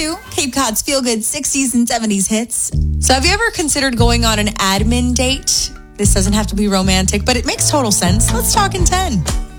to Cape Cod's feel-good 60s and 70s hits. So have you ever considered going on an admin date? This doesn't have to be romantic, but it makes total sense. Let's talk in 10.